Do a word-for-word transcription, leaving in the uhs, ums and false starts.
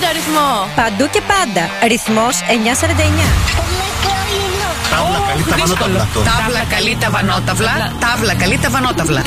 αριθμό. Παντού και πάντα. Ρυθμός εννιακόσια σαράντα εννιά. Τάβλα καλή τα βανόταυλα. Τάβλα καλή τα βανόταυλα. Τάβλα καλή τα βανόταυλα.